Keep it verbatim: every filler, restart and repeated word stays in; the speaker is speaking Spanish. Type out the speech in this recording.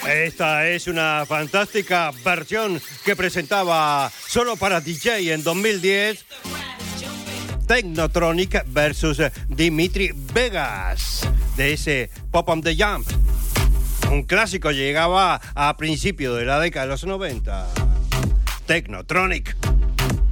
Esta es una fantástica versión que presentaba solo para D J en dos mil diez Technotronic versus Dimitri Vegas de ese Pop on the Jump. Un clásico, llegaba a principios de la década de los noventa. Technotronic.